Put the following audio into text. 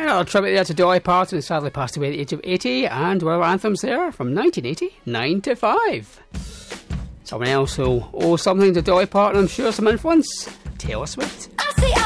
Another tribute there to Dolly Parton, who sadly passed away at the age of 80, and one of our anthems there from 1980, 9 to 5. Someone else who owes something to Dolly Parton, I'm sure, some influence, Taylor Swift.